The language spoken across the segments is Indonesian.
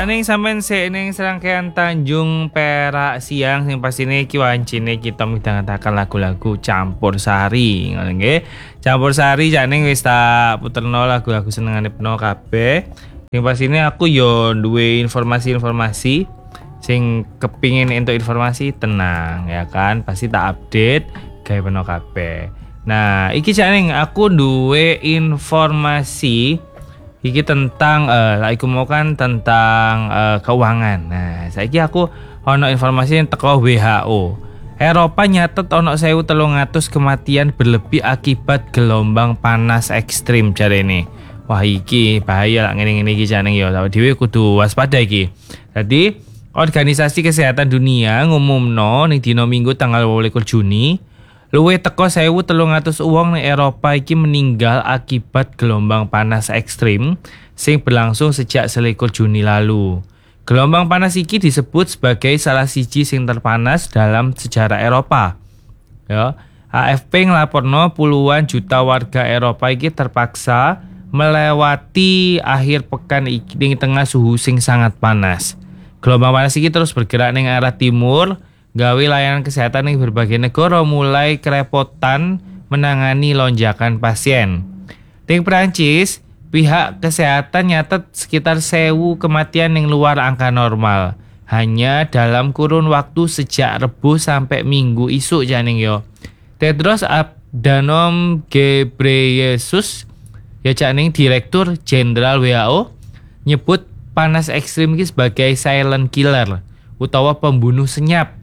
Saning sampean sik ning serangkaian Tanjung Perak siang sing pasine iki wancine kita midhangetaken lagu-lagu campursari ngono nggih. Campursari jane wis tak puterno lagu-lagu senengane peno kabeh. Sing pasine aku yo duwe informasi-informasi sing kepingin entuk informasi tenang ya kan, pasti tak update gawe peno kabeh. Nah, iki jane aku duwe informasi iki tentang aku mau kan tentang keuangan. Nah, saiki aku ono informasi yang teko WHO. Eropa nyatet ono 1.300 kematian berlebih akibat gelombang panas ekstrim jarene. Wah, iki bahaya lah ngene-ngene iki jane ya. Dhewe kudu waspada iki. Jadi, Organisasi Kesehatan Dunia ngumumno ning dina Minggu tanggal 28 Juni luwih teko 1.300 wong ning Eropa iki meninggal akibat gelombang panas ekstrim sing berlangsung sejak 21 Juni lalu. Gelombang panas iki disebut sebagai salah siji sing terpanas dalam sejarah Eropa. Ya, AFP nglaporno puluhan juta warga Eropa iki terpaksa melewati akhir pekan iki ning tengah suhu sing sangat panas. Gelombang panas iki terus bergerak ning arah timur, gawe layanan kesehatan ning berbagai negara mulai kerepotan menangani lonjakan pasien. Di Prancis, pihak kesehatan nyatet sekitar 1.000 kematian ning luar angka normal. Hanya dalam kurun waktu sejak Rebo sampai Minggu isuk janing yo. Tedros Adhanom Ghebreyesus ya janing Direktur Jenderal WHO nyebut panas ekstrim ini sebagai silent killer utawa pembunuh senyap.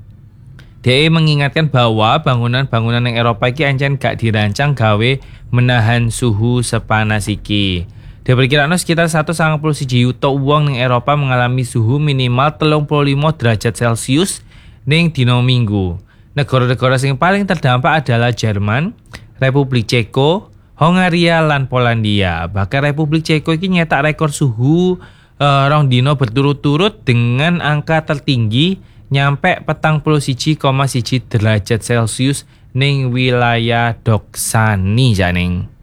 Dia mengingatkan bahwa bangunan-bangunan yang Eropa iki ancen gak dirancang gawe menahan suhu sepanas iki. Diperkirakan sekitar 191 juta wong ning Eropa mengalami suhu minimal 35 derajat Celcius ning dina Minggu. Negara-negara sing paling terdampak adalah Jerman, Republik Ceko, Hongaria lan Polandia. Bahkan Republik Ceko iki nyetak rekor suhu rong dino berturut-turut dengan angka tertinggi nyampe 41,1 derajat Celcius ning wilayah Doksani janing.